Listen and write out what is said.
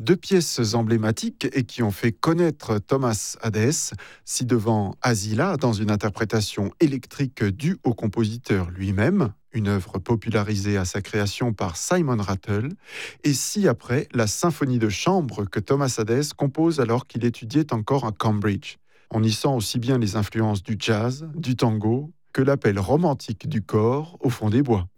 Deux pièces emblématiques et qui ont fait connaître Thomas Hadès, ci-devant Asila, dans une interprétation électrique due au compositeur lui-même, une œuvre popularisée à sa création par Simon Rattle, et ci-après la symphonie de chambre que Thomas Hadès compose alors qu'il étudiait encore à Cambridge. On y sent aussi bien les influences du jazz, du tango, que l'appel romantique du corps au fond des bois.